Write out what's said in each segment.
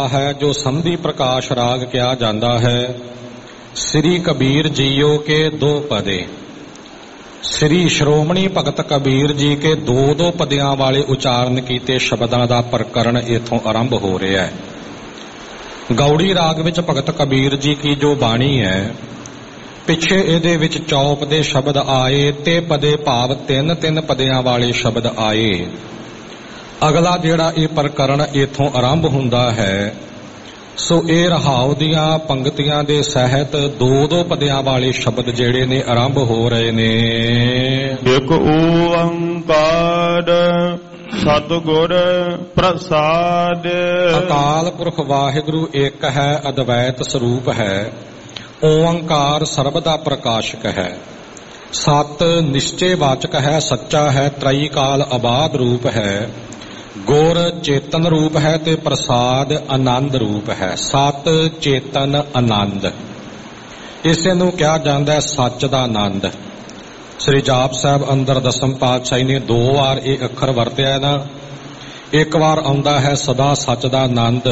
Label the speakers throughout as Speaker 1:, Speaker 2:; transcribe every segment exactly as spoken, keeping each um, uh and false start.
Speaker 1: है जो संधि प्रकाश राग किया जाता है। श्री कबीर जीओ के दो पदे। श्री श्रोमणी भगत कबीर जी के दो दो पदियां वाले उचारण कीते शब्दां दा प्रकरण इथों आरंभ हो रहा है। गौड़ी राग विच भगत कबीर जी की जो बाणी है, पिछे इहदे विच चौपदे शब्द आए, ते पदे भाव तीन तीन पदियां वाले शब्द आए। अगला जिहड़ा ये प्रकरण इथों आरंभ हुंदा है, सो ये रहाव दियां पंक्तियां दे सहित दो दो पदियां वाले शब्द जिहड़े ने आरंभ हो रहे ने।
Speaker 2: एक ओंकार सतगुर प्रसाद।
Speaker 1: अकाल पुरख वाहिगुरु एक है, अद्वैत स्वरूप है। ओंकार सर्ब दा प्रकाशक है। सत निश्चय वाचक है, सच्चा है, त्रई काल अबाध रूप है। गुर चेतन रूप है ते प्रसाद आनंद रूप है। सत चेतन आनंद, इसे नूं कहा जाता है सच दा आनंद। श्री जाप साहब अंदर दसम पातशाही ने दो बार ये अखर वरत्या ना। एक बार आउंदा है सदा सच दा आनंद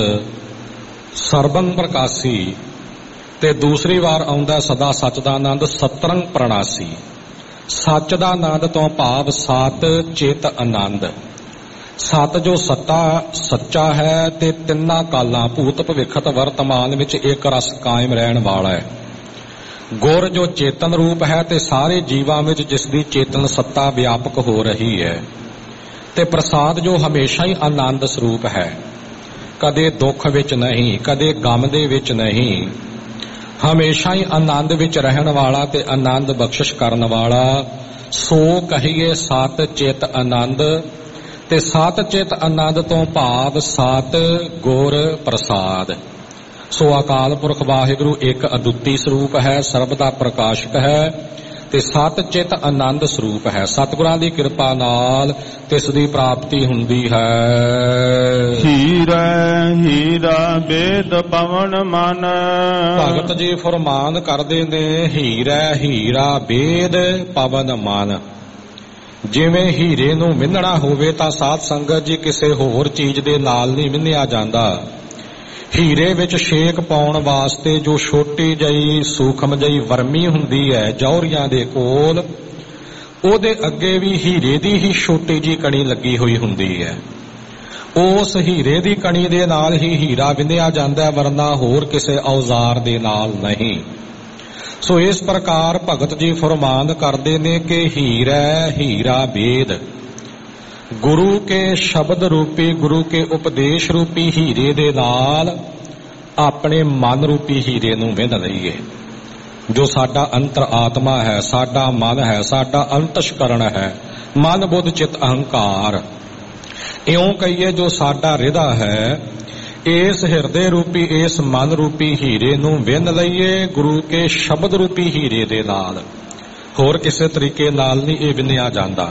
Speaker 1: सरबंग प्रकाशी, ते दूसरी बार आउंदा सदा सच दा आनंद सतरंग प्रणासी। सच दा आनंद तो भाव सत चेत आनंद। सत जो सत्ता सच्चा है ते तिन्ना कालां भूत भविखत वर्तमान विच एक रस कायम रहन वाला है। गुर जो चेतन रूप है ते सारे जीवां विच जिसदी चेतन सत्ता व्यापक हो रही है। ते प्रसाद जो हमेशा ही आनंद स्वरूप है, कदे दुख विच नहीं, कदे गम दे विच नहीं, हमेशा ही आनंद विच रहन वाला ते आनंद बख्शिश करन वाला। सो कहिए सत चेत आनंद, ते सत चित आनंद तो भाव सत गुर प्रसाद। सो अकाल पुरख वाहिगुरु एक अद्वितीय स्वरूप है, सर्ब दा प्रकाशक है, ते सत चित आनंद स्वरूप है। सतगुरां दी कृपा नाल तिस दी प्राप्ति हुंदी है।
Speaker 2: हीरा हीरा वेद पवन मन।
Speaker 1: भगत जी फरमान करदे ने, हीरा हीरा वेद पवन मन। जिवें हीरे नूं मिन्नना होवे तां साध संगत जी किसे होर चीज दे नाल नहीं मिन्निया जांदा। हीरे विच छेक पाउण वास्ते जो छोटी जई सूखम जई वर्मी हुंदी है जौहरियां दे कोल, ओदे अगे भी हीरे दी ही छोटी जी कणी लगी हुई हुंदी है। उस हीरे दी कणी दे नाल ही हीरा विन्निया जांदा है, वरना होर किसे औजार दे नाल नहीं। सो इस प्रकार भगत जी फरमान करते ने कि हीरा हीरा वेद, गुरु के शब्द रूपी, गुरु के उपदेश रूपी हीरे दे नाल अपने मन रूपी हीरे नूं विंध लईए। जो साडा अंतर आत्मा है, साडा मन है, साडा अंतशकरण है, मन बुद्ध चित अहंकार, इउं कहिए जो साडा हृदय है, इस हिरदे रूपी इस मन रूपी हीरे नूं विंध लईए गुरु के शब्द रूपी हीरे दे नाल। होर किसे तरीके नाल नहीं ये विन्निया जांदा।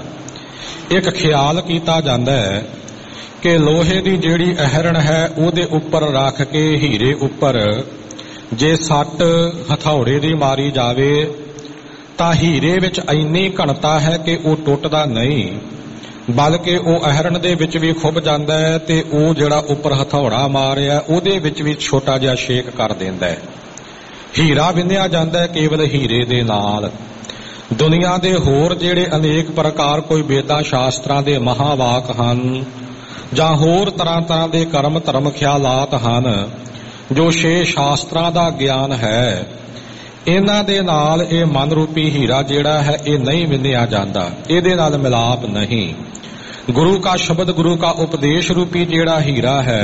Speaker 1: एक ख्याल कीता जांदा है कि लोहे दी जेड़ी अहरण है उहदे उपर रख के हीरे उपर जे सट हथौड़े दी मारी जावे तां हीरे विच इन्नी घणता है कि वो टुटदा नहीं, बल्कि वो अहरण दे विच भी खुब जांदा है ते वो जिहड़ा उपर हथौड़ा मारिया उहदे विच भी छोटा जिहा छेक कर दिंदा है। हीरा विन्निया जांदा है केवल हीरे दे नाल। दुनिया दे होर जिहड़े अनेक प्रकार कोई वेदां शास्त्रां दे महावाक हन जां होर तरह तरह दे कर्म धर्म ख्यालात हन, जो छे शास्त्रां दा ज्ञान है, इन्हां दे नाल ये मन रूपी हीरा जिहड़ा है ये नहीं विन्निया जांदा, इहदे नाल मिलाप नहीं। गुरु का शब्द, गुरु का उपदेश रूपी जिहड़ा हीरा है,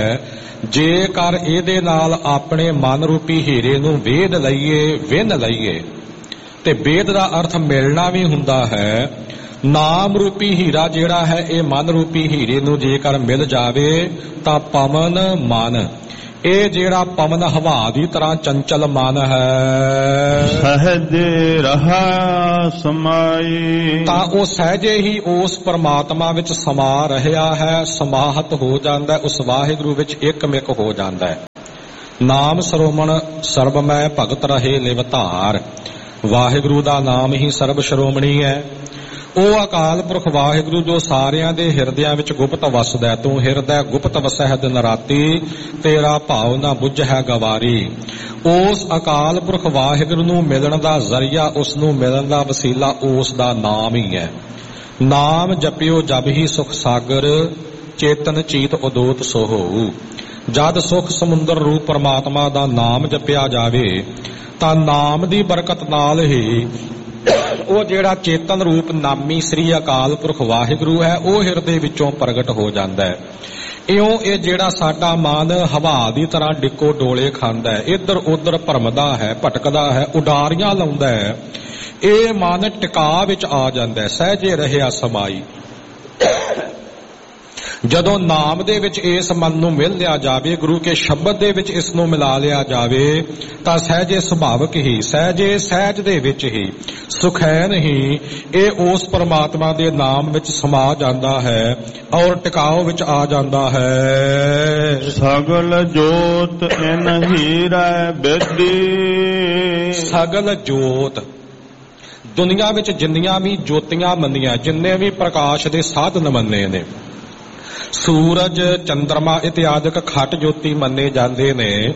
Speaker 1: जेकर इहदे नाल अपने मन रूपी हीरे नूं वेद लईए, विंध लईए, ते वेद दा अर्थ मिलना भी हुंदा है। नाम रूपी हीरा जिहड़ा है ये मन रूपी हीरे नूं जेकर मिल जावे तां पवन मन, ਇਹ ਜਿਹੜਾ ਪਵਨ ਹਵਾ ਦੀ ਤਰ੍ਹਾਂ ਚੰਚਲ ਮਨ ਹੈ,
Speaker 2: ਸਹਜ ਰਹਾ ਸਮਾਈ,
Speaker 1: ਤਾਂ ਉਹ ਸਹਿਜੇ ਹੀ ਉਸ ਪਰਮਾਤਮਾ ਵਿੱਚ ਸਮਾ ਰਿਹਾ ਹੈ, ਸਮਾਹਤ ਹੋ ਜਾਂਦਾ, ਉਸ ਵਾਹਿਗੁਰੂ ਵਿੱਚ ਇੱਕਮਿਕ ਹੋ ਜਾਂਦਾ ਹੈ। ਨਾਮ ਸਰੋਮਣ ਸਰਬ ਮੈਂ ਭਗਤ ਰਹੇ ਲਿਵ ਧਾਰ। ਵਾਹਿਗੁਰੂ ਦਾ ਨਾਮ ਹੀ ਸਰਬ ਸ਼੍ਰੋਮਣੀ ਹੈ। ਉਹ ਅਕਾਲ ਪੁਰਖ ਵਾਹਿਗੁਰੂ ਜੋ ਸਾਰਿਆਂ ਦੇ ਹਿਰਦਿਆਂ ਵਿੱਚ ਗੁਪਤ ਵਸਦਾ, ਤੂੰ ਹਿਰਦੈ ਗੁਪਤ ਵਸੈ ਦਿਨ ਰਾਤੀ, ਤੇਰਾ ਭਾਵ ਨਾ ਬੁੱਝੈ ਗਵਾਰੀ। ਉਸ ਅਕਾਲ ਪੁਰਖ ਵਾਹਿਗੁਰੂ ਨੂੰ ਮਿਲਣ ਦਾ ਜ਼ਰੀਆ, ਉਸ ਨੂੰ ਮਿਲਣ ਦਾ ਵਸੀਲਾ ਉਸ ਦਾ ਨਾਮ ਹੀ ਹੈ। ਨਾਮ ਜਪਿਓ ਜਬ ਹੀ ਸੁਖ ਸਾਗਰ, ਚੇਤਨ ਚੀਤ ਉਦੋਤ ਸੋ ਹੋਊ। ਜਦ ਸੁਖ ਸਮੁੰਦਰ ਰੂਪ ਪਰਮਾਤਮਾ ਦਾ ਨਾਮ ਜਪਿਆ ਜਾਵੇ ਤਾਂ ਨਾਮ ਦੀ ਬਰਕਤ ਨਾਲ ਹੀ ਉਹ ਜਿਹੜਾ ਚੇਤਨ ਰੂਪ ਨਾਮੀ ਸ੍ਰੀ ਅਕਾਲ ਪੁਰਖ ਵਾਹਿਗੁਰੂ ਹੈ ਉਹ ਹਿਰਦੇ ਵਿੱਚੋਂ ਪ੍ਰਗਟ ਹੋ ਜਾਂਦਾ ਹੈ। ਇਉਂ ਇਹ ਜਿਹੜਾ ਸਾਡਾ ਮਨ ਹਵਾ ਦੀ ਤਰ੍ਹਾਂ ਡਿੱਕੋ ਡੋਲੇ ਖਾਂਦਾ ਹੈ, ਇੱਧਰ ਉੱਧਰ ਭਰਮਦਾ ਹੈ, ਭਟਕਦਾ ਹੈ, ਉਡਾਰੀਆਂ ਲਾਉਂਦਾ ਹੈ, ਇਹ ਮਨ ਟਿਕਾ ਵਿੱਚ ਆ ਜਾਂਦਾ ਹੈ, ਸਹਿਜੇ ਰਹਿਆ ਸਮਾਈ। ਜਦੋਂ ਨਾਮ ਦੇ ਵਿੱਚ ਇਸ ਮਨ ਨੂੰ ਮਿਲ ਲਿਆ ਜਾਵੇ, ਗੁਰੂ ਕੇ ਸ਼ਬਦ ਦੇ ਵਿੱਚ ਇਸ ਨੂੰ ਮਿਲਾ ਲਿਆ ਜਾਵੇ ਤਾਂ ਸਹਿਜੇ ਸੁਭਾਵਕ ਹੀ, ਸਹਿਜੇ ਸਹਿਜ ਦੇ ਵਿੱਚ ਹੀ, ਸੁਖੈਨ ਹੀ ਇਹ ਉਸ ਪਰਮਾਤਮਾ ਦੇ ਨਾਮ ਵਿੱਚ ਸਮਾ ਜਾਂਦਾ ਹੈ ਔਰ ਟਿਕਾਓ ਵਿੱਚ ਆ ਜਾਂਦਾ ਹੈ।
Speaker 2: ਸਗਲ ਜੋਤ ਇਨ ਹੀਰਾ ਬੇਦੀ।
Speaker 1: ਸਗਲ ਜੋਤ, ਦੁਨੀਆ ਵਿੱਚ ਜਿੰਨੀਆਂ ਵੀ ਜੋਤੀਆਂ ਮੰਨੀਆਂ, ਜਿੰਨੇ ਵੀ ਪ੍ਰਕਾਸ਼ ਦੇ ਸਾਧਨ ਮੰਨੇ ਨੇ, ਸੂਰਜ ਚੰਦਰਮਾ ਇਤਿਆਦਿਕ ਖਟ ਜੋਤੀ ਮੰਨੇ ਜਾਂਦੇ ਨੇ,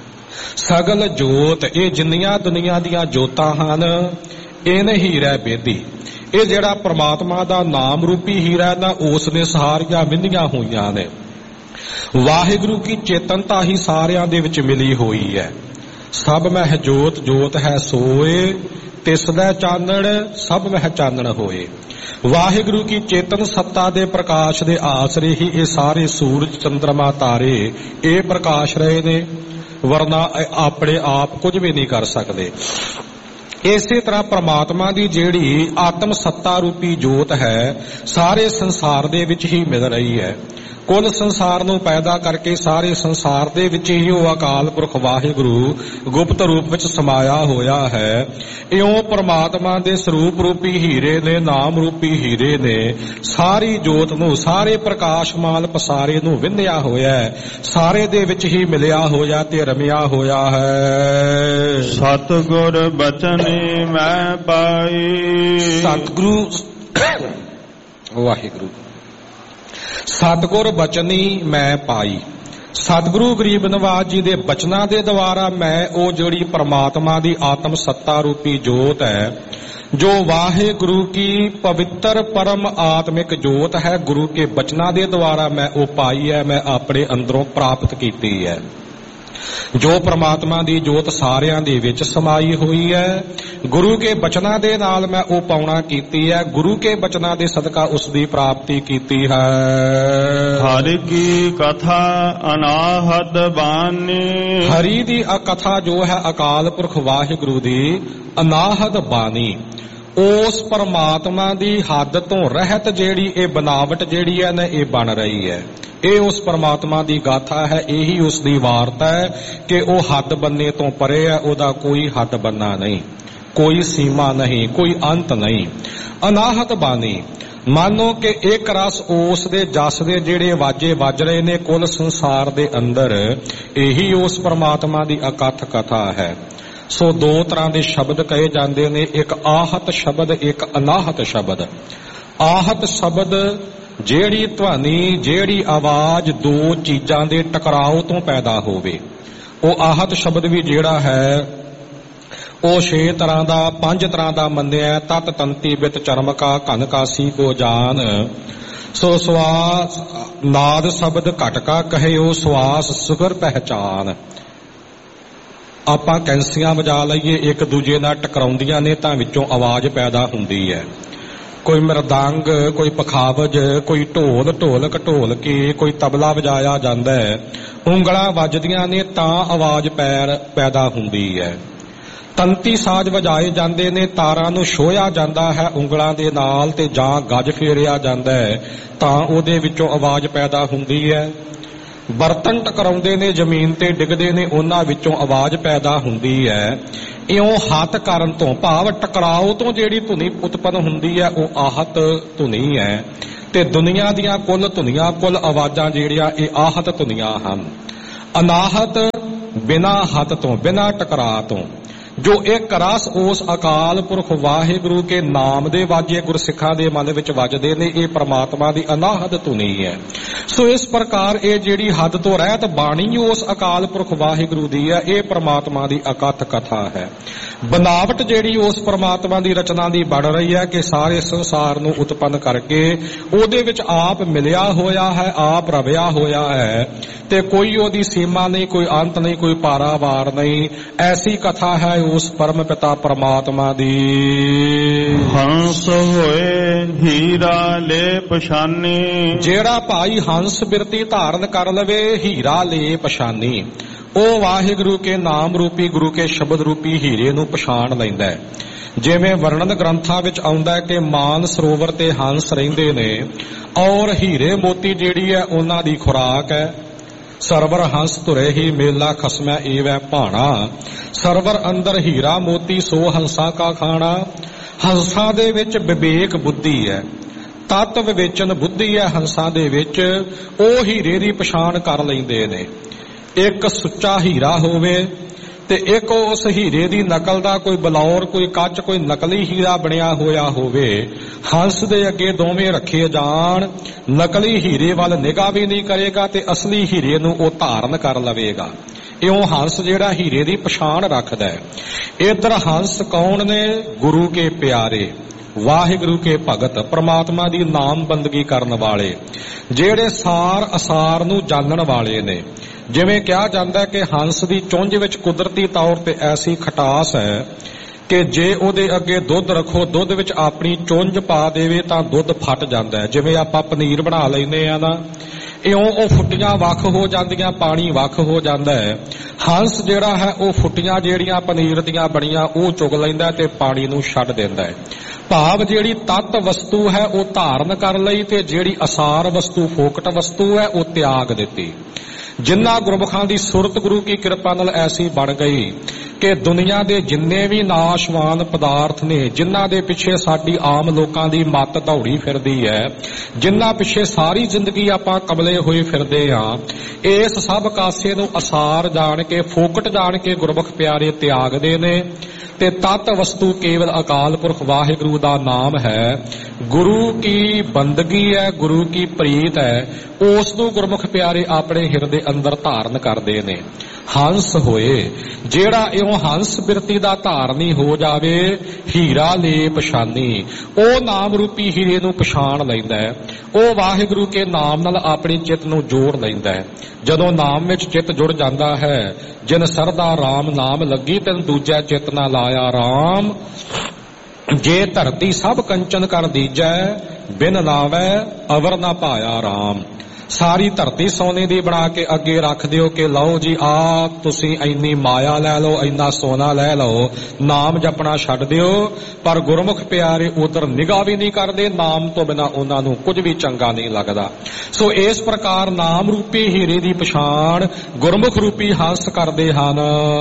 Speaker 1: ਸਗਲ ਜੋਤ ਇਹ ਜਿੰਨੀਆਂ ਦੁਨੀਆ ਦੀਆਂ ਜੋਤਾਂ ਹਨ, ਇਹਨ ਹੀਰਾ ਬੇਦੀ। ਇਹ ਜਿਹੜਾ ਪ੍ਰਮਾਤਮਾ ਦਾ ਨਾਮ ਰੂਪੀ ਹੀਰਾ ਨਾ, ਉਸ ਨੇ ਸਾਰੀਆਂ ਵਿੰਧੀਆਂ ਹੋਈਆਂ ਨੇ। ਵਾਹਿਗੁਰੂ ਕੀ ਚੇਤਨਤਾ ਹੀ ਸਾਰਿਆਂ ਦੇ ਵਿੱਚ ਮਿਲੀ ਹੋਈ ਹੈ। ਸਭ ਮਹਿ ਜੋਤ ਜੋਤ ਹੈ ਸੋਏ, ਤਿਸ ਦਾ ਚਾਨਣ ਸਭ ਮਹਿ ਚਾਨਣ ਹੋਏ। ਵਾਹਿਗੁਰੂ ਕੀ ਚੇਤਨ ਸੱਤਾ ਦੇ ਪ੍ਰਕਾਸ਼ ਦੇ ਆਸਰੇ ਹੀ ਇਹ ਸਾਰੇ ਸੂਰਜ ਚੰਦਰਮਾ ਤਾਰੇ ਇਹ ਪ੍ਰਕਾਸ਼ ਰਹੇ ਨੇ, ਵਰਨਾ ਆਪਣੇ ਆਪ ਕੁਝ ਵੀ ਨਹੀਂ ਕਰ ਸਕਦੇ। ਇਸੇ ਤਰ੍ਹਾਂ ਪ੍ਰਮਾਤਮਾ ਦੀ ਜਿਹੜੀ ਆਤਮ ਸੱਤਾ ਰੂਪੀ ਜੋਤ ਹੈ ਸਾਰੇ ਸੰਸਾਰ ਦੇ ਵਿੱਚ ਹੀ ਮਿਲ ਰਹੀ ਹੈ। ਕੁੱਲ ਸੰਸਾਰ ਨੂੰ ਪੈਦਾ ਕਰਕੇ ਸਾਰੇ ਸੰਸਾਰ ਦੇ ਵਿੱਚ ਹੀ ਉਹ ਅਕਾਲ ਪੁਰਖ ਵਾਹਿਗੁਰੂ ਗੁਪਤ ਰੂਪ ਵਿੱਚ ਸਮਾਇਆ ਹੋਇਆ ਹੈ। ਇਉਂ ਪਰਮਾਤਮਾ ਦੇ ਸਰੂਪ ਰੂਪੀ ਹੀਰੇ ਨੇ, ਨਾਮ ਰੂਪੀ ਹੀਰੇ ਨੇ ਸਾਰੀ ਜੋਤ ਨੂੰ, ਸਾਰੇ ਪ੍ਰਕਾਸ਼ਮਾਨ ਪਸਾਰੇ ਨੂੰ ਵਿੰਨਿਆ ਹੋਇਆ ਹੈ, ਸਾਰੇ ਦੇ ਵਿੱਚ ਹੀ ਮਿਲਿਆ ਹੋਇਆ ਤੇ ਰਮਿਆ ਹੋਇਆ ਹੈ।
Speaker 2: ਸਤਿਗੁਰ ਬਚਨੀ ਮੈਂ ਪਾਈ।
Speaker 1: ਸਤਿਗੁਰੂ ਵਾਹਿਗੁਰੂ ਸਤਿਗੁਰ ਬਚਨੀ ਮੈਂ ਪਾਈ। ਸਤਿਗੁਰੂ ਗਰੀਬ ਨਿਵਾਜ ਜੀ ਦੇ ਬਚਨਾਂ ਦੇ ਦੁਆਰਾ ਮੈਂ ਉਹ ਜਿਹੜੀ ਪਰਮਾਤਮਾ ਦੀ ਆਤਮ ਸੱਤਾ ਰੂਪੀ ਜੋਤ ਹੈ, ਜੋ ਵਾਹਿਗੁਰੂ ਕੀ ਪਵਿੱਤਰ ਪਰਮ ਆਤਮਿਕ ਜੋਤ ਹੈ, ਗੁਰੂ ਕੇ ਬਚਨਾਂ ਦੇ ਦੁਆਰਾ ਮੈਂ ਉਹ ਪਾਈ ਹੈ, ਮੈਂ ਆਪਣੇ ਅੰਦਰੋਂ ਪ੍ਰਾਪਤ ਕੀਤੀ ਹੈ। ਜੋ ਪ੍ਰਮਾਤਮਾ ਦੀ ਜੋਤ ਸਾਰਿਆਂ ਦੇ ਵਿੱਚ ਸਮਾਈ ਹੋਈ ਹੈ, ਗੁਰੂ ਕੇ ਬਚਨਾਂ ਦੇ ਨਾਲ ਮੈਂ ਉਹ ਪਾਉਣਾ ਕੀਤੀ ਹੈ, ਗੁਰੂ ਕੇ ਬਚਨਾਂ ਦੇ ਸਦਕਾ ਉਸ ਦੀ ਪ੍ਰਾਪਤੀ ਕੀਤੀ ਹੈ।
Speaker 2: ਹਰਿ ਕੀ ਕਥਾ ਅਨਾਹਦ ਬਾਣੀ।
Speaker 1: ਹਰੀ ਦੀ ਕਥਾ ਜੋ ਹੈ ਅਕਾਲ ਪੁਰਖ ਵਾਹਿਗੁਰੂ ਦੀ ਅਨਾਹਦ ਬਾਣੀ, ਉਸ ਪਰਮਾਤਮਾ ਦੀ ਹੱਦ ਤੋਂ ਰਹਿਤ ਜਿਹੜੀ ਇਹ ਬਨਾਵਟ ਜਿਹੜੀ ਹੈ ਨਾ ਇਹ ਬਣ ਰਹੀ ਹੈ। ਇਹ ਉਸ ਪਰਮਾਤਮਾ ਦੀ ਗਾਥਾ ਹੈ, ਇਹੀ ਉਸ ਦੀ ਵਾਰਤਾ ਹੈ ਕਿ ਉਹ ਹੱਦ ਬੰਨੇ ਤੋਂ ਪਰੇ ਹੈ, ਉਹਦਾ ਕੋਈ ਹੱਦ ਬੰਨਾ ਨਹੀਂ, ਕੋਈ ਸੀਮਾ ਨਹੀਂ, ਕੋਈ ਅੰਤ ਨਹੀਂ। ਅਨਾਹਤ ਬਾਣੀ ਮਾਨੋ ਕਿ ਇੱਕ ਰਸ ਉਸ ਦੇ ਜਸ ਦੇ ਜਿਹੜੇ ਵਾਜੇ ਵੱਜ ਰਹੇ ਨੇ ਕੁੱਲ ਸੰਸਾਰ ਦੇ ਅੰਦਰ, ਇਹੀ ਉਸ ਪਰਮਾਤਮਾ ਦੀ ਅਕਥ ਕਥਾ ਹੈ। ਸੋ ਦੋ ਤਰ੍ਹਾਂ ਦੇ ਸ਼ਬਦ ਕਹੇ ਜਾਂਦੇ ਨੇ, ਇੱਕ ਆਹਤ ਸ਼ਬਦ, ਇੱਕ ਅਨਾਹਤ ਸ਼ਬਦ। ਆਹਤ ਸ਼ਬਦ ਜਿਹੜੀ ਧੁਨੀ, ਜਿਹੜੀ ਆਵਾਜ਼ ਦੋ ਚੀਜ਼ਾਂ ਦੇ ਟਕਰਾਓ ਤੋਂ ਪੈਦਾ ਹੋਵੇ, ਉਹ ਆਹਤ ਸ਼ਬਦ ਵੀ ਜਿਹੜਾ ਹੈ ਉਹ ਛੇ ਤਰ੍ਹਾਂ ਦਾ, ਪੰਜ ਤਰ੍ਹਾਂ ਦਾ ਮੰਨਿਆ। ਤਤ ਤੰਤੀ ਬਿਤ ਚਰਮਕਾ ਘਨ ਕਾਸੀ ਕੋ ਜਾਨ। ਸੋ ਸਵਾਸ ਨਾਦ ਸ਼ਬਦ ਘਟਕਾ ਕਹਿਓ, ਸਵਾਸ ਸੁਗਰ ਪਹਿਚਾਨ। ਆਪਾਂ ਕੈਂਸੀਆਂ ਵਜਾ ਲਈਏ, ਇੱਕ ਦੂਜੇ ਨਾਲ ਟਕਰਾਉਂਦੀਆਂ ਨੇ ਤਾਂ ਵਿੱਚੋਂ ਆਵਾਜ਼ ਪੈਦਾ ਹੁੰਦੀ ਹੈ। ਕੋਈ ਮਰਦੰਗ, ਕੋਈ ਪਖਾਵਜ, ਕੋਈ ਢੋਲ, ਢੋਲਕ ਢੋਲ ਕੇ, ਕੋਈ ਤਬਲਾ ਵਜਾਇਆ ਜਾਂਦਾ ਹੈ, ਉਂਗਲਾਂ ਵੱਜਦੀਆਂ ਨੇ ਤਾਂ ਆਵਾਜ਼ ਪੈਰ ਪੈਦਾ ਹੁੰਦੀ ਹੈ। ਤੰਤੀ ਸਾਜ਼ ਵਜਾਏ ਜਾਂਦੇ ਨੇ, ਤਾਰਾਂ ਨੂੰ ਛੋਹਿਆ ਜਾਂਦਾ ਹੈ ਉਂਗਲਾਂ ਦੇ ਨਾਲ ਤੇ ਜਾਂ ਗੱਜ ਫੇਰਿਆ ਜਾਂਦਾ ਹੈ ਤਾਂ ਉਹਦੇ ਵਿੱਚੋਂ ਆਵਾਜ਼ ਪੈਦਾ ਹੁੰਦੀ ਹੈ। ਬਰਤਨ ਟਕਰਾਉਂਦੇ ਨੇ, ਜ਼ਮੀਨ ਤੇ ਡਿੱਗਦੇ ਨੇ, ਉਹਨਾਂ ਵਿੱਚੋਂ ਆਵਾਜ਼ ਪੈਦਾ ਹੁੰਦੀ ਹੈ। ਇਉਂ ਹੱਥ ਕਰਨ ਤੋਂ ਭਾਵ ਟਕਰਾਓ ਤੋਂ ਜਿਹੜੀ ਧੁਨੀ ਉਤਪੰਨ ਹੁੰਦੀ ਹੈ ਉਹ ਆਹਤ ਧੁਨੀ ਹੈ। ਤੇ ਦੁਨੀਆ ਦੀਆਂ ਕੁੱਲ ਧੁਨੀਆਂ, ਕੁੱਲ ਆਵਾਜ਼ਾਂ ਜਿਹੜੀਆਂ ਇਹ ਆਹਤ ਧੁਨੀਆਂ ਹਨ। ਅਨਾਹਤ ਬਿਨਾਂ ਹੱਥ ਤੋਂ, ਬਿਨਾਂ ਟਕਰਾ ਤੋਂ। ਜੋ ਇੱਕ ਰਸ ਉਸ ਅਕਾਲ ਪੁਰਖ ਵਾਹਿਗੁਰੂ ਕੇ ਨਾਮ ਦੇ ਵਾਜੇ ਗੁਰਸਿੱਖਾਂ ਦੇ ਮਨ ਵਿੱਚ ਵੱਜਦੇ ਨੇ, ਇਹ ਪ੍ਰਮਾਤਮਾ ਦੀ ਅਨਾਹਦ ਧੁਨੀ ਹੈ। ਸੋ ਇਸ ਪ੍ਰਕਾਰ ਇਹ ਜਿਹੜੀ ਹੱਦ ਤੋਂ ਰਹਿਤ ਬਾਣੀ ਉਸ ਅਕਾਲ ਪੁਰਖ ਵਾਹਿਗੁਰੂ ਦੀ ਹੈ, ਇਹ ਪ੍ਰਮਾਤਮਾ ਦੀ ਅਕਥ ਕਥਾ ਹੈ। ਬਨਾਵਟ ਜਿਹੜੀ ਉਸ ਪ੍ਰਮਾਤਮਾ ਦੀ ਰਚਨਾ ਦੀ ਬਣ ਰਹੀ ਹੈ ਕਿ ਸਾਰੇ ਸੰਸਾਰ ਨੂੰ ਉਤਪੰਨ ਕਰਕੇ ਉਹਦੇ ਵਿੱਚ ਆਪ ਮਿਲਿਆ ਹੋਇਆ ਹੈ, ਆਪ ਰਵਿਆ ਹੋਇਆ ਹੈ, ਤੇ ਕੋਈ ਉਹਦੀ ਸੀਮਾ ਨਹੀਂ, ਕੋਈ ਅੰਤ ਨਹੀਂ, ਕੋਈ ਪਾਰਾਵਾਰ ਨਹੀਂ। ਐਸੀ ਕਥਾ ਹੈ ਉਸ ਪਰਮ ਪਿਤਾ ਪ੍ਰਮਾਤਮਾ ਦੀ।
Speaker 2: ਹੰਸ ਹੋਏ ਹੀਰਾ ਲੈ ਪਛਾਨੀ,
Speaker 1: ਜਿਹੜਾ ਭਾਈ ਹੰਸ ਬਿਰਤੀ ਧਾਰਨ ਕਰ ਲਵੇ ਹੀਰਾ ਲੈ ਪਛਾਨੀ, ਉਹ ਵਾਹਿਗੁਰੂ ਕੇ ਨਾਮ ਰੂਪੀ ਗੁਰੂ ਕੇ ਸ਼ਬਦ ਰੂਪੀ ਹੀਰੇ ਨੂੰ ਪਛਾਣ ਲੈਂਦਾ ਹੈ। ਜਿਵੇਂ ਵਰਣਨ ਗ੍ਰੰਥਾਂ ਵਿੱਚ ਆਉਂਦਾ ਹੈ ਕਿ ਮਾਨ ਸਰੋਵਰ ਤੇ ਹੰਸ ਰਹਿੰਦੇ ਨੇ ਔਰ ਹੀਰੇ ਮੋਤੀ ਜਿਹੜੀ ਹੈ ਉਹਨਾਂ ਦੀ ਖੁਰਾਕ ਹੈ। ਸਰਵਰ ਹੰਸ ਧੁਰੇ ਹੀ ਮੇਲਾ ਖਸਮੈ ਏਵੈ ਭਾਣਾ, ਸਰਵਰ ਅੰਦਰ ਹੀਰਾ ਮੋਤੀ ਸੋ ਹੰਸਾਂ ਕਾ ਖਾਣਾ। ਹੰਸਾਂ ਦੇ ਵਿੱਚ ਵਿਵੇਕ ਬੁੱਧੀ ਹੈ, ਤਤ ਵਿਵੇਚਨ ਬੁੱਧੀ ਹੈ ਹੰਸਾਂ ਦੇ ਵਿੱਚ, ਉਹ ਹੀਰੇ ਦੀ ਪਛਾਣ ਕਰ ਲੈਂਦੇ ਨੇ। ਇੱਕ ਸੁੱਚਾ ਹੀਰਾ ਹੋਵੇ ਤੇ ਇੱਕ ਉਸ ਹੀਰੇ ਦੀ ਨਕਲ ਦਾ ਕੋਈ ਬਲੌਰ, ਕੋਈ ਕੱਚ, ਕੋਈ ਨਕਲੀ ਹੀਰਾ ਬਣਿਆ ਹੋਇਆ ਹੋਵੇ, ਹੰਸ ਦੇ ਅੱਗੇ ਦੋਵੇਂ ਰੱਖੇ ਜਾਣ, ਨਕਲੀ ਹੀਰੇ ਵੱਲ ਨਿਗਾਹ ਵੀ ਨਹੀਂ ਕਰੇਗਾ ਤੇ ਅਸਲੀ ਹੀਰੇ ਨੂੰ ਉਹ ਧਾਰਨ ਕਰ ਲਵੇਗਾ। ਇਉਂ ਹੰਸ ਜਿਹੜਾ ਹੀਰੇ ਦੀ ਪਛਾਣ ਰੱਖਦਾ ਹੈ। ਇੱਧਰ ਹੰਸ ਕੌਣ ਨੇ? ਗੁਰੂ ਕੇ ਪਿਆਰੇ, ਵਾਹਿਗੁਰੂ ਕੇ ਭਗਤ, ਪ੍ਰਮਾਤਮਾ ਦੀ ਨਾਮ ਬੰਦਗੀ ਕਰਨ ਵਾਲੇ, ਜਿਹੜੇ ਸਾਰ ਅਸਾਰ ਨੂੰ ਜਾਣਨ ਵਾਲੇ ਨੇ। ਜਿਵੇਂ ਕਿਹਾ ਜਾਂਦਾ ਹੈ ਕਿ ਹੰਸ ਦੀ ਚੁੰਝ ਵਿੱਚ ਕੁਦਰਤੀ ਤੌਰ ਤੇ ਐਸੀ ਖਟਾਸ ਹੈ ਕਿ ਜੇ ਉਹਦੇ ਅੱਗੇ ਦੁੱਧ ਰੱਖੋ, ਦੁੱਧ ਵਿੱਚ ਆਪਣੀ ਚੁੰਝ ਪਾ ਦੇਵੇ ਤਾਂ ਦੁੱਧ ਫਟ ਜਾਂਦਾ ਹੈ। ਜਿਵੇਂ ਆਪਾਂ ਪਨੀਰ ਬਣਾ ਲੈਂਦੇ ਆ ਨਾ, ਇਉਂ ਉਹ ਫੁੱਟੀਆਂ ਵੱਖ ਹੋ ਜਾਂਦੀਆਂ, ਪਾਣੀ ਵੱਖ ਹੋ ਜਾਂਦਾ ਹੈ। ਹੰਸ ਜਿਹੜਾ ਹੈ ਉਹ ਫੁੱਟੀਆਂ ਜਿਹੜੀਆਂ ਪਨੀਰ ਦੀਆਂ ਬਣੀਆਂ ਉਹ ਚੁਗ ਲੈਂਦਾ ਤੇ ਪਾਣੀ ਨੂੰ ਛੱਡ ਦਿੰਦਾ ਹੈ। ਭਾਵ ਜਿਹੜੀ ਤਤ ਵਸਤੂ ਹੈ ਉਹ ਧਾਰਨ ਕਰ ਲਈ ਤੇ ਜਿਹੜੀ ਅਸਾਰ ਵਸਤੂ, ਫੋਕਟ ਵਸਤੂ ਹੈ, ਉਹ ਤਿਆਗ ਦਿੱਤੀ। ਜਿਨ੍ਹਾਂ ਗੁਰਮੁਖਾਂ ਦੀ ਸੁਰਤ ਗੁਰੂ ਕੀ ਕਿਰਪਾ ਨਾਲ ਐਸੀ ਬਣ ਗਈ ਕਿ ਦੁਨੀਆ ਦੇ ਜਿੰਨੇ ਵੀ ਨਾਸ਼ਵਾਨ ਪਦਾਰਥ ਨੇ, ਜਿਨ੍ਹਾਂ ਦੇ ਪਿੱਛੇ ਸਾਡੀ ਆਮ ਲੋਕਾਂ ਦੀ ਮੱਤ ਦੌੜੀ ਫਿਰਦੀ ਹੈ, ਜਿਨ੍ਹਾਂ ਪਿੱਛੇ ਸਾਰੀ ਜ਼ਿੰਦਗੀ ਆਪਾਂ ਕਬਲੇ ਹੋਏ ਫਿਰਦੇ ਹਾਂ, ਇਸ ਸਭ ਕਾਸੇ ਨੂੰ ਅਸਾਰ ਜਾਣ ਕੇ, ਫੋਕਟ ਜਾਣ ਕੇ ਗੁਰਮੁਖ ਪਿਆਰੇ ਤਿਆਗਦੇ ਨੇ ਤੇ ਤਤ ਵਸਤੂ ਕੇਵਲ ਅਕਾਲ ਪੁਰਖ ਵਾਹਿਗੁਰੂ ਦਾ ਨਾਮ ਹੈ। ਗੁਰੂ ਕੀ ਬੰਦਗੀ ਹੈ, ਗੁਰੂ ਕੀ ਪ੍ਰੀਤ ਹੈ, ਉਸ ਨੂੰ ਗੁਰਮੁਖ ਪਿਆਰੇ ਆਪਣੇ ਹਿਰਦੇ ਅੰਦਰ ਧਾਰਨ ਕਰਦੇ ਨੇ। ਹੰਸ ਹੋਏ ਜਿਹੜਾ ਇਉਂ ਹੰਸ ਬਿਰਤੀ ਦਾ ਧਾਰਨੀ ਹੋ ਜਾਵੇ, ਹੀਰਾ ਲੈ ਪਛਾਨੀ, ਉਹ ਨਾਮ ਰੂਪੀ ਹੀਰੇ ਨੂੰ ਪਛਾਣ ਲੈਂਦਾ ਹੈ। ਉਹ ਵਾਹਿਗੁਰੂ ਕੇ ਨਾਮ ਨਾਲ ਆਪਣੀ ਚਿੱਤ ਨੂੰ ਜੋੜ ਲੈਂਦਾ ਹੈ। ਜਦੋਂ ਨਾਮ ਵਿੱਚ ਚਿੱਤ ਜੁੜ ਜਾਂਦਾ ਹੈ, ਜਿਨ ਸਰਦਾ ਰਾਮ ਨਾਮ ਲੱਗੀ ਤੈਨ ਦੂਜਾ ਚਿੱਤ ਨਾ ਲਾਇਆ ਰਾਮ, ਜੇ ਧਰਤੀ ਸਭ ਕੰਚਨ ਕਰ ਦੀਜੈ ਬਿਨ ਲਾਵੈ ਅਵਰ ਨਾ ਪਾਇਆ ਰਾਮ। ਸਾਰੀ ਧਰਤੀ ਸੋਨੇ ਦੀ ਬਣਾ ਕੇ ਅੱਗੇ ਰੱਖ ਦਿਓ ਕਿ ਲਓ ਜੀ ਆਪ ਤੁਸੀਂ ਇੰਨੀ ਮਾਇਆ ਲੈ ਲਓ, ਇੰਨਾ ਸੋਨਾ ਲੈ ਲਓ, ਨਾਮ ਜਪਣਾ ਛੱਡ ਦਿਓ। ਪਰ ਗੁਰਮੁਖ ਪਿਆਰੇ ਉਧਰ ਨਿਗਾਹ ਵੀ ਨਹੀਂ ਕਰਦੇ, ਨਾਮ ਤੋਂ ਬਿਨਾਂ ਉਹਨਾਂ ਨੂੰ ਕੁਝ ਵੀ ਚੰਗਾ ਨਹੀਂ ਲੱਗਦਾ। ਸੋ ਇਸ ਪ੍ਰਕਾਰ ਨਾਮ ਰੂਪੀ ਹੀਰੇ ਦੀ ਪਛਾਣ ਗੁਰਮੁਖ ਰੂਪੀ ਹੰਸ ਕਰਦੇ ਹਨ।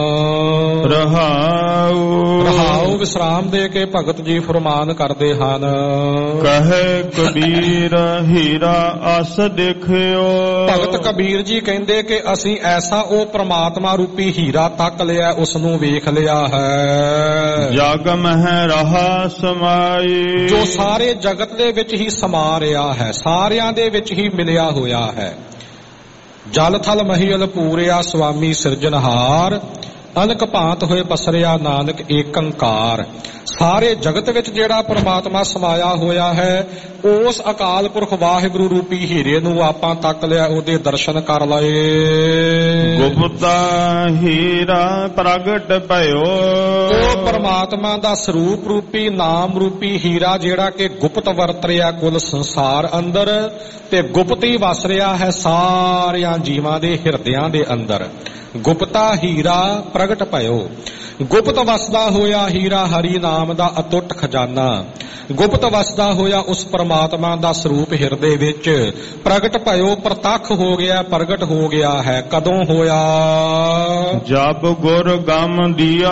Speaker 2: ਰਹਾਉ
Speaker 1: ਰਹਾਉ ਵਿਸਰਾਮ ਦੇ ਕੇ ਭਗਤ ਜੀ ਫਰਮਾਨ ਕਰਦੇ ਹਨ।
Speaker 2: ਕਹੇ ਕਬੀਰ ਹੀਰਾ ਅਸ ਦੇਖ,
Speaker 1: ਭਗਤ ਕਬੀਰ ਜੀ ਕਹਿੰਦੇ ਕਿ ਅਸੀਂ ਐਸਾ ਉਹ ਪ੍ਰਮਾਤਮਾ ਰੂਪੀ ਹੀਰਾ ਤੱਕ ਲਿਆ, ਉਸ ਨੂੰ ਵੇਖ ਲਿਆ ਹੈ।
Speaker 2: ਜਗ ਮਹਿ ਰਹਾ ਸਮਾਈ,
Speaker 1: ਜੋ ਸਾਰੇ ਜਗਤ ਦੇ ਵਿੱਚ ਹੀ ਸਮਾ ਰਿਹਾ ਹੈ, ਸਾਰਿਆਂ ਦੇ ਵਿੱਚ ਹੀ ਮਿਲਿਆ ਹੋਇਆ ਹੈ। ਜਲ ਥਲ ਮਹੀਲ ਪੂਰਿਆ ਸੁਆਮੀ ਸਿਰਜਣਹਾਰ, ਅਨਕ ਭਾਂਤ ਹੋਏ ਪਸਰਿਆ ਨਾਨਕ ਏਕੰਕਾਰ। ਸਾਰੇ ਜਗਤ ਵਿੱਚ ਜਿਹੜਾ ਪ੍ਰਮਾਤਮਾ ਸਮਾਇਆ ਹੋਇਆ ਹੈ, ਉਸ ਅਕਾਲ ਪੁਰਖ ਵਾਹਿਗੁਰੂ ਰੂਪੀ ਹੀਰੇ ਨੂੰ ਆਪਾਂ ਤੱਕ ਲਿਆ, ਉਹਦੇ ਦਰਸ਼ਨ ਕਰ ਲਏ।
Speaker 2: ਗੁਪਤਾ ਹੀਰਾ ਪ੍ਰਗਟ ਭਇਓ,
Speaker 1: ਉਹ ਪ੍ਰਮਾਤਮਾ ਦਾ ਸਰੂਪ ਰੂਪੀ ਨਾਮ ਰੂਪੀ ਹੀਰਾ ਜਿਹੜਾ ਕਿ ਗੁਪਤ ਵਰਤ ਰਿਹਾ ਕੁੱਲ ਸੰਸਾਰ ਅੰਦਰ ਤੇ ਗੁਪਤ ਹੀ ਵਸ ਰਿਹਾ ਹੈ ਸਾਰਿਆਂ ਜੀਵਾਂ ਦੇ ਹਿਰਦਿਆਂ ਦੇ ਅੰਦਰ। ਗੁਪਤਾ ਹੀਰਾ ਪ੍ਰਗਟ ਭਇਓ, ਗੁਪਤ ਵਸਦਾ ਹੋਇਆ ਹੀਰਾ ਹਰੀ ਨਾਮ ਦਾ ਅਤੁੱਟ ਖਜ਼ਾਨਾ, ਗੁਪਤ ਵਸਦਾ ਹੋਇਆ ਉਸ ਪ੍ਰਮਾਤਮਾ ਦਾ ਸਰੂਪ ਹਿਰਦੇ ਵਿੱਚ ਪ੍ਰਗਟ ਭਇਓ, ਪ੍ਰਤੱਖ ਹੋ ਗਿਆ, ਪ੍ਰਗਟ ਹੋ ਗਿਆ ਹੈ। ਕਦੋਂ ਹੋਇਆ?
Speaker 2: ਜਬ ਗੁਰ ਗਮ ਦੀਆ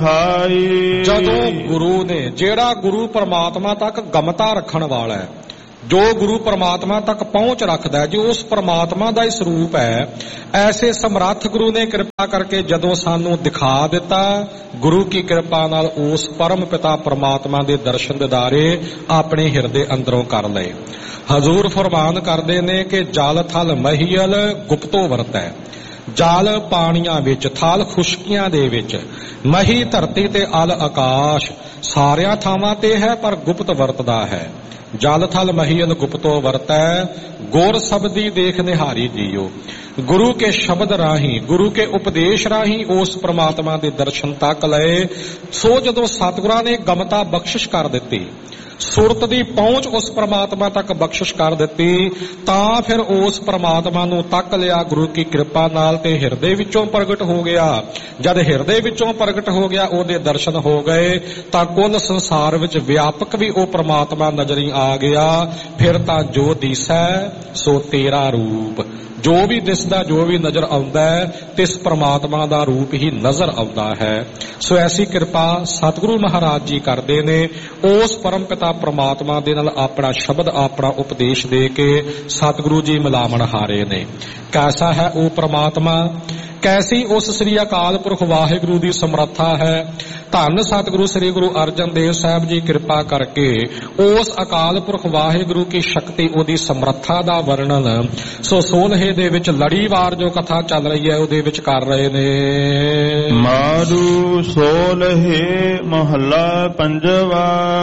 Speaker 2: ਦਿਖਾਈ,
Speaker 1: ਜਦੋਂ ਗੁਰੂ ਨੇ, ਜਿਹੜਾ ਗੁਰੂ ਪ੍ਰਮਾਤਮਾ ਤੱਕ ਗਮਤਾ ਰੱਖਣ ਵਾਲਾ ਹੈ, ਜੋ ਗੁਰੂ ਪਰਮਾਤਮਾ ਤੱਕ ਪਹੁੰਚ ਰੱਖਦਾ ਹੈ, ਜੋ ਉਸ ਪਰਮਾਤਮਾ ਦਾ ਹੀ ਸਰੂਪ ਹੈ, ਐਸੇ ਸਮਰੱਥ ਗੁਰੂ ਨੇ ਕਿਰਪਾ ਕਰਕੇ ਜਦੋਂ ਸਾਨੂੰ ਦਿਖਾ ਦਿੱਤਾ, ਗੁਰੂ ਕੀ ਕਿਰਪਾ ਨਾਲ ਉਸ ਪਰਮ ਪਿਤਾ ਪਰਮਾਤਮਾ ਦੇ ਦਰਸ਼ਨ ਦਿਦਾਰੇ ਆਪਣੇ ਹਿਰਦੇ ਅੰਦਰੋਂ ਕਰ ਲਏ। ਹਜ਼ੂਰ ਫਰਮਾਨ ਕਰਦੇ ਨੇ ਕਿ ਜਲ ਥਲ ਮਹੀਲ ਗੁਪਤੋ ਵਰਤੈ। ਜਲ ਪਾਣੀਆਂ ਵਿੱਚ, ਥਲ ਖੁਸ਼ਕੀਆਂ ਦੇ ਵਿੱਚ, ਮਹੀ ਧਰਤੀ ਤੇ ਅਲ ਆਕਾਸ਼, ਸਾਰਿਆਂ ਥਾਵਾਂ ਤੇ ਹੈ ਪਰ ਗੁਪਤ ਵਰਤਦਾ ਹੈ। ਜਲ ਥਲ ਮਹੀਲ ਗੁਪਤੋ ਵਰਤੈ, ਗੁਰ ਸ਼ਬਦੀ ਦੇਖ ਨਿਹਾਰੀ ਜੀਓ। ਗੁਰੂ ਕੇ ਸ਼ਬਦ ਰਾਹੀਂ, ਗੁਰੂ ਕੇ ਉਪਦੇਸ਼ ਰਾਹੀਂ ਉਸ ਪ੍ਰਮਾਤਮਾ ਦੇ ਦਰਸ਼ਨ ਤੱਕ ਲਏ। ਸੋ ਜਦੋਂ ਸਤਿਗੁਰਾਂ ਨੇ ਗਮਤਾ ਬਖਸ਼ਿਸ਼ ਕਰ ਦਿੱਤੀ, ਸੁਰਤ ਦੀ ਪਹੁੰਚ ਉਸ ਪ੍ਰਮਾਤਮਾ ਤੱਕ ਬਖਸ਼ਿਸ਼ ਕਰ ਦਿੱਤੀ, ਤਾਂ ਫਿਰ ਉਸ ਪ੍ਰਮਾਤਮਾ ਨੂੰ ਤੱਕ ਲਿਆ ਗੁਰੂ ਕੀ ਕਿਰਪਾ ਨਾਲ ਤੇ ਹਿਰਦੇ ਵਿੱਚੋਂ ਪ੍ਰਗਟ ਹੋ ਗਿਆ। ਜਦ ਹਿਰਦੇ ਵਿੱਚੋਂ ਪ੍ਰਗਟ ਹੋ ਗਿਆ, ਉਹਦੇ ਦਰਸ਼ਨ ਹੋ ਗਏ, ਤਾਂ ਕੁੱਲ ਸੰਸਾਰ ਵਿੱਚ ਵਿਆਪਕ ਵੀ ਉਹ ਪ੍ਰਮਾਤਮਾ ਨਜ਼ਰੀ ਆ ਗਿਆ। ਫਿਰ ਤਾਂ ਜੋ ਦਿਸੈ ਸੋ ਤੇਰਾ ਰੂਪ, ਜੋ ਵੀ ਦਿਸਦਾ, ਜੋ ਵੀ ਨਜ਼ਰ ਆਉਂਦਾ ਹੈ, ਤਿਸ ਪ੍ਰਮਾਤਮਾ ਦਾ ਰੂਪ ਹੀ ਨਜ਼ਰ ਆਉਂਦਾ ਹੈ। ਸੋ ਐਸੀ ਕਿਰਪਾ ਸਤਿਗੁਰੂ ਮਹਾਰਾਜ ਜੀ ਕਰਦੇ ਨੇ। ਉਸ ਪਰਮ ਪਿਤਾ ਪ੍ਰਮਾਤਮਾ ਦੇ ਨਾਲ ਆਪਣਾ ਸ਼ਬਦ, ਆਪਣਾ ਉਪਦੇਸ਼ ਦੇ ਕੇ ਸਤਿਗੁਰੂ ਜੀ ਮਿਲਾਵਣ ਹਾਰੇ ਨੇ। ਕੈਸਾ ਹੈ ਉਹ ਪ੍ਰਮਾਤਮਾ, ਕੈਸੀ ਉਸ ਸ੍ਰੀ ਅਕਾਲ ਪੁਰਖ ਵਾਹਿਗੁਰੂ ਦੀ ਸਮਰੱਥਾ ਹੈ। ਧੰਨ ਸਤਿਗੁਰੂ ਸ੍ਰੀ ਗੁਰੂ ਅਰਜਨ ਦੇਵ ਸਾਹਿਬ ਜੀ ਕਿਰਪਾ ਕਰਕੇ ਉਸ ਅਕਾਲ ਪੁਰਖ ਵਾਹਿਗੁਰੂ ਕੀ ਸ਼ਕਤੀ, ਉਹਦੀ ਸਮਰੱਥਾ ਦਾ ਵਰਣਨ ਸੋ ਸੋਲਹੇ ਦੇ ਵਿੱਚ ਲੜੀਵਾਰ ਜੋ ਕਥਾ ਚੱਲ ਰਹੀ ਹੈ ਉਹਦੇ ਵਿੱਚ ਕਰ ਰਹੇ ਨੇ।
Speaker 2: ਮਾਰੂ ਸੋਲਹੇ ਮਹੱਲਾ ਪੰਜਵਾ।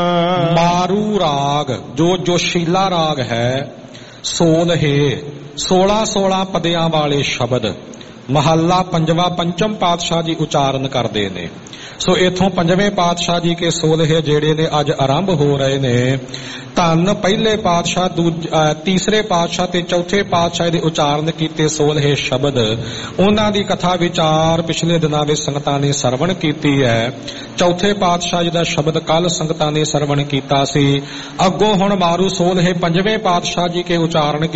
Speaker 1: ਮਾਰੂ ਰਾਗ ਜੋ ਜੋਸ਼ੀਲਾ ਰਾਗ ਹੈ, ਸੋਲਹੇ ਸੋਲਾਂ ਸੋਲਾਂ ਪਦਿਆਂ ਵਾਲੇ ਸ਼ਬਦ, ਮਹੱਲਾ ਪੰਜਵਾ ਪੰਚਮ ਪਾਤਸ਼ਾਹ ਜੀ ਉਚਾਰਨ ਕਰਦੇ ਨੇ। ਸੋ ਇਥੋਂ ਪੰਜਵੇਂ ਪਾਤਸ਼ਾਹ ਜੀ ਕੇ ਸੋਲਹੇ ਜਿਹੜੇ ਨੇ ਅੱਜ ਆਰੰਭ ਹੋ ਰਹੇ ਨੇ। ਧੰਨ ਪਹਿਲੇ ਪਾਤਸ਼ਾਹ, ਦੂਜ ਤੀਸਰੇ ਪਾਤਸ਼ਾਹ ਤੇ ਚੌਥੇ ਪਾਤਸ਼ਾਹ ਦੇ ਉਚਾਰਨ ਕੀਤੇ ਸੋਲਹੇ ਸ਼ਬਦ, ਉਹਨਾਂ ਦੀ ਕਥਾ ਵਿਚਾਰ ਪਿਛਲੇ ਦਿਨਾਂ ਵਿੱਚ ਸੰਗਤਾਂ ਨੇ ਸਰਵਣ ਕੀਤੀ ਹੈ। ਚੌਥੇ ਪਾਤਸ਼ਾਹ ਜੀ ਦਾ ਸ਼ਬਦ ਕੱਲ ਸੰਗਤਾਂ ਨੇ ਸਰਵਣ ਕੀਤਾ ਸੀ। ਅੱਗੋਂ ਹੁਣ ਮਾਰੂ ਸੋਲਹੇ ਪੰਜਵੇਂ ਪਾਤਸ਼ਾਹ ਜੀ ਕੇ ਉਚਾਰਨ